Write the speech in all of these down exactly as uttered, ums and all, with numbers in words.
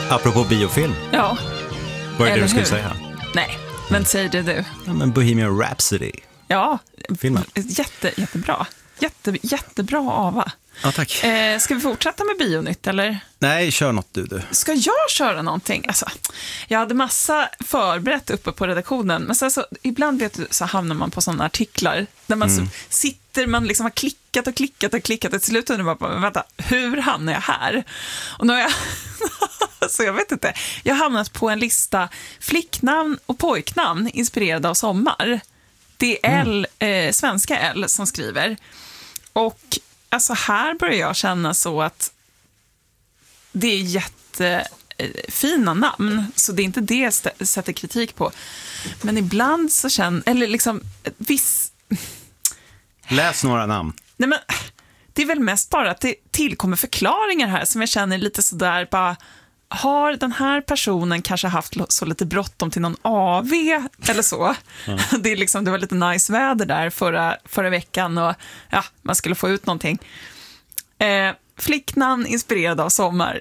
Apropå biofilm. Ja. Vad är det Eller du skulle hur? säga? Nej, men säg det du. Ja, men Bohemian Rhapsody. Ja, Filmen. jätte, jättebra. Jätte, jättebra Ava. Ja, tack. Eh, ska vi fortsätta med Bionytt, eller? Nej, kör något du, du. Ska jag köra någonting? Alltså, jag hade massa förberett uppe på redaktionen, men sen så, ibland vet du, så hamnar man på sådana artiklar där man mm. så, sitter, man liksom har klickat och klickat och klickat och till slut undrar man bara, vänta, hur hamnar jag här? Och nu har jag, så jag vet inte, jag har hamnat på en lista flicknamn och pojknamn inspirerade av sommar. Det är L, eh, svenska L som skriver. Och alltså här börjar jag känna så att det är jättefina namn, så det är inte det jag st- sätter kritik på. Men ibland så känner, eller liksom viss... Läs några namn. Nej, men det är väl mest bara att det tillkommer förklaringar här som jag känner lite sådär bara, har den här personen kanske haft så lite bråttom till någon A V eller så? Ja. Det, är liksom, det var lite nice väder där förra, förra veckan och ja, man skulle få ut någonting. Eh, flicknamn inspirerad av sommar.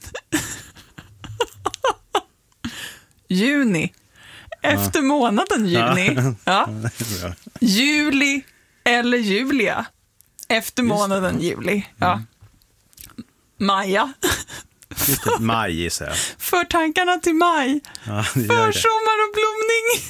Juni. Efter ja. månaden juni. Ja. Ja. Juli eller Julia. Efter månaden mm. juli. Ja. Mm. Maja. Just det, maj gissar jag. För tankarna till maj. Ja, för sommar och blomning.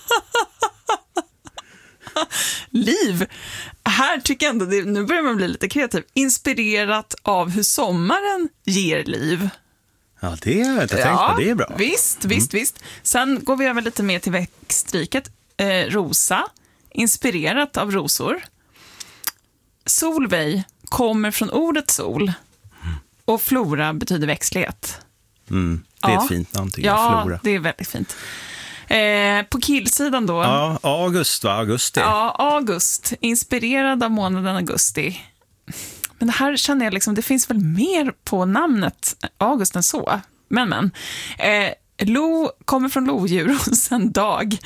Liv. Här tycker jag ändå, det, nu börjar man bli lite kreativ. Inspirerat av hur sommaren ger liv. Ja, det har jag inte tänkt ja, på. Det är bra. Visst, visst, mm. visst. Sen går vi över lite mer till växtriket. Eh, rosa. Inspirerat av rosor. Solveig kommer från ordet sol. Och flora betyder växtlighet. Mm, det är ja. ett fint namn tycker jag, ja, flora. Ja, det är väldigt fint. Eh, på killsidan då. Ja, august va? Augusti. Ja, august. Inspirerad av månaden augusti. Men det här känner jag liksom, det finns väl mer på namnet august än så. Men, men. Eh, lo kommer från lodjur och sen dag.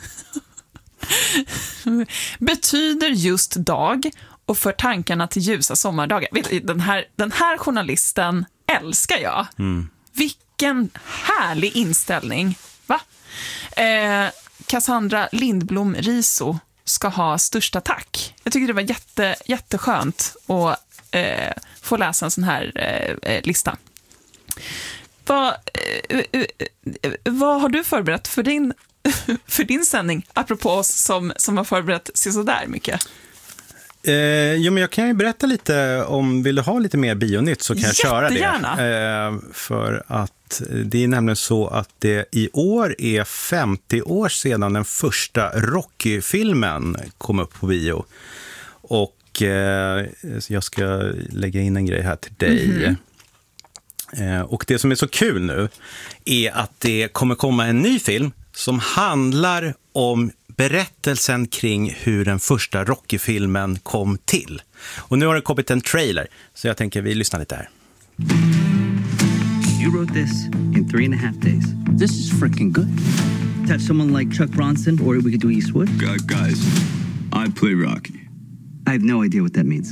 Betyder just dag och för tankarna till ljusa sommardagar. Vet, den, här, den här journalisten älskar jag. Mm. Vilken härlig inställning. Va? Eh, Cassandra Lindblom Riso ska ha största tack. Jag tycker det var jätte, jätteskönt att eh, få läsa en sån här eh, lista. Vad, eh, eh, vad har du förberett för din, för din sändning? Apropå oss som, som har förberett sig så där mycket. Eh, jo, men jag kan ju berätta lite om, vill du ha lite mer bionytt så kan jag köra det. Eh, för att det är nämligen så att det i år är femtio år sedan den första Rocky-filmen kom upp på bio. Och eh, jag ska lägga in en grej här till dig. Mm-hmm. Eh, och det som är så kul nu är att det kommer komma en ny film som handlar om berättelsen kring hur den första Rocky-filmen kom till. Och nu har det kommit en trailer, så jag tänker vi lyssnar lite här. You wrote this in three and a half days. This is freaking good. To have someone like Chuck Bronson, or we could do Eastwood. Uh, guys, I play Rocky. I have no idea what that means.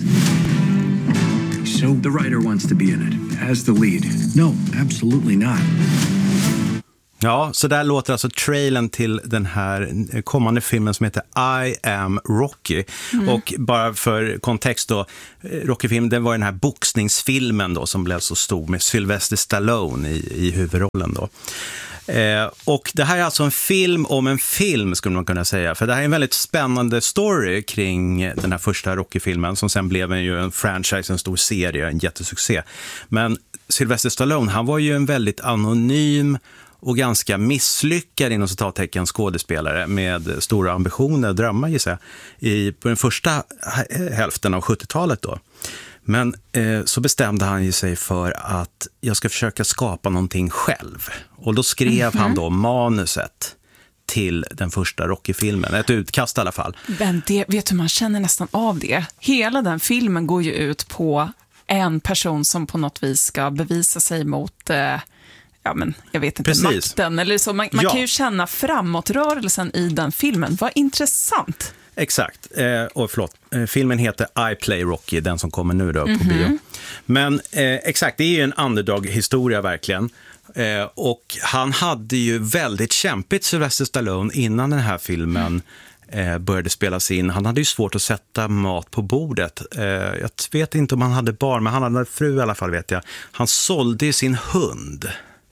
So the writer wants to be in it, as the lead. No, absolutely not. Ja, så där låter alltså trailern till den här kommande filmen som heter I am Rocky. Mm. Och bara för kontext då, Rocky-film, det var den här boxningsfilmen då som blev så stor med Sylvester Stallone i, i huvudrollen då. Eh, och det här är alltså en film om en film skulle man kunna säga, för det här är en väldigt spännande story kring den här första Rocky-filmen som sen blev en, ju en franchise, en stor serie, en jättesuccé. Men Sylvester Stallone, han var ju en väldigt anonym och ganska misslyckad inom citattecken skådespelare med stora ambitioner och drömmar gissar jag, i, på den första hälften av sjuttiotalet då. Men eh, så bestämde han ju sig för att jag ska försöka skapa någonting själv. Och då skrev mm-hmm. han då manuset till den första Rocky-filmen. Ett utkast i alla fall. Men det, vet du, man känner nästan av det. Hela den filmen går ju ut på en person som på något vis ska bevisa sig mot... Eh, ja, men jag vet inte, Precis. makten eller så. Man, man ja. kan ju känna framåtrörelsen i den filmen. Vad intressant. Exakt. Eh, och förlåt, eh, filmen heter I Play Rocky, den som kommer nu då på mm-hmm. bio. Men eh, exakt, det är ju en underdog-historia verkligen. Eh, och han hade ju väldigt kämpigt, Sylvester Stallone, innan den här filmen eh, började spelas in. Han hade ju svårt att sätta mat på bordet. Eh, jag vet inte om han hade barn, men han hade fru i alla fall, vet jag. Han sålde ju sin hund.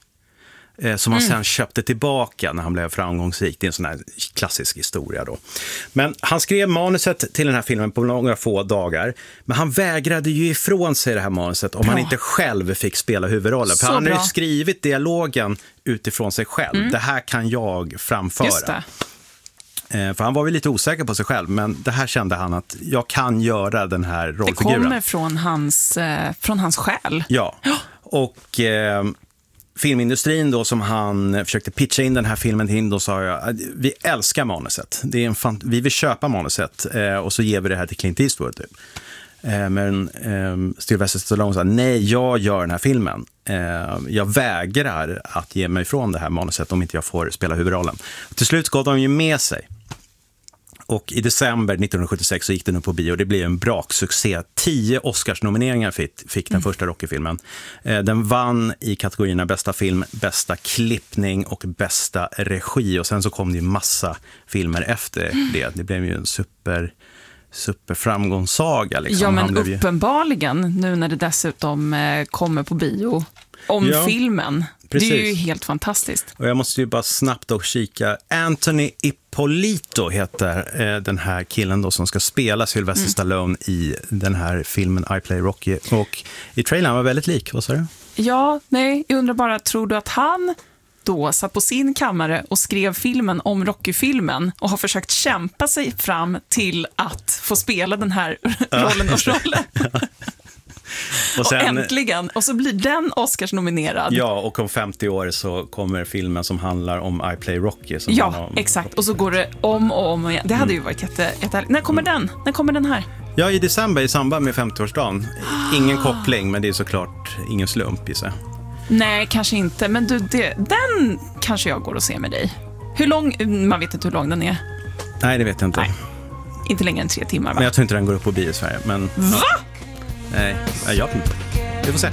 Som han mm. sen köpte tillbaka när han blev framgångsrik. Det är en sån här klassisk historia då. Men han skrev manuset till den här filmen på några få dagar. Men han vägrade ju ifrån sig det här manuset om bra. han inte själv fick spela huvudrollen. För Så han har ju skrivit dialogen utifrån sig själv. Mm. Det här kan jag framföra. Just det. För han var väl lite osäker på sig själv, men det här kände han att jag kan göra den här rollfiguren. Det kommer från hans, eh, från hans själ. Ja, och... Eh, filmindustrin då som han försökte pitcha in den här filmen till, då sa jag vi älskar manuset. Det är en fan, vi vill köpa manuset eh, och så ger vi det här till Clint Eastwood typ. Eh, men eh, Sylvester Stallone sa nej, jag gör den här filmen. Eh, jag vägrar att ge mig från det här manuset om inte jag får spela huvudrollen. Till slut gav de ju med sig. Och i december nittonhundrasjuttiosex så gick den upp på bio. Det blev en braksuccé. Tio Oscars-nomineringar fick, fick den mm. första Rocky-filmen. Eh, den vann i kategorierna bästa film, bästa klippning och bästa regi. Och sen så kom det ju massa filmer efter mm. det. Det blev ju en super, super framgångssaga. Liksom. Ja, men Han blev ju... uppenbarligen nu när det dessutom eh, kommer på bio om ja. filmen. Precis. Det är ju helt fantastiskt. Och jag måste ju bara snabbt och kika. Anthony Ippolito heter eh, den här killen då som ska spela Sylvester mm. Stallone i den här filmen I Play Rocky. Och i trailern var väldigt lik, vad sa du? Ja, nej, jag undrar bara, tror du att han då satt på sin kammare och skrev filmen om Rocky-filmen och har försökt kämpa sig fram till att få spela den här rollen och rollen? Och, sen, och äntligen, och så blir den Oscars-nominerad. Ja, och om femtio år så kommer filmen som handlar om I Play Rocky. Som ja, om... exakt. Och så går det om och om igen. Det hade mm. ju varit jätte, jätte... När kommer mm. den? När kommer den här? Ja, i december i samband med femtioårsdagen. Ingen koppling, men det är såklart ingen slump i sig. Nej, kanske inte. Men du, det, den kanske jag går och ser med dig. Hur lång? Man vet inte hur lång den är. Nej, det vet jag inte. Nej. Inte längre än tre timmar, va? Men jag tror inte den går upp på bio i Sverige. Men, va? Nej, jag vet inte. Vi får se.